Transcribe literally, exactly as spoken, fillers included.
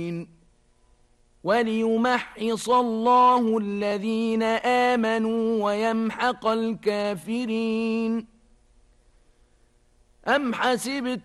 وليمحص الله الذين آمنوا ويمحق الكافرين. أم حسبتم